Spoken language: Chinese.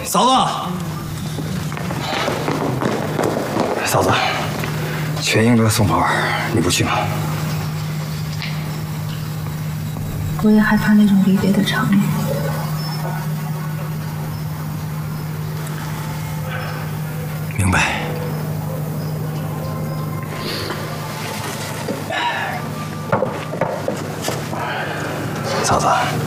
嫂子，嫂子，全英哥送花，你不去吗？ 我也害怕那种离别的场面。 明白。嫂子。